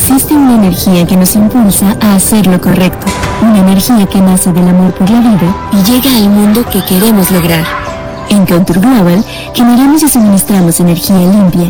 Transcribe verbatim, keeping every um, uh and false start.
existe una energía que nos impulsa a hacer lo correcto, una energía que nace del amor por la vida y llega al mundo que queremos lograr. En Contour Global generamos y suministramos energía limpia,